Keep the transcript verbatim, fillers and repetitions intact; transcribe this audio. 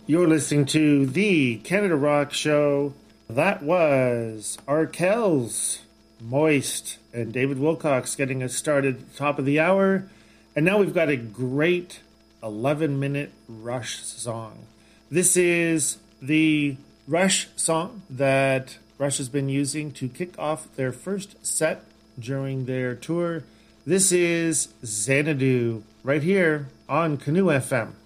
You're listening to the Canada Rock Show. That was Arkells, Moist, and David Wilcox getting us started at the top of the hour. And now we've got a great eleven-minute Rush song. This is the Rush song that Rush has been using to kick off their first set during their tour. This is Xanadu, right here on Canoe F M.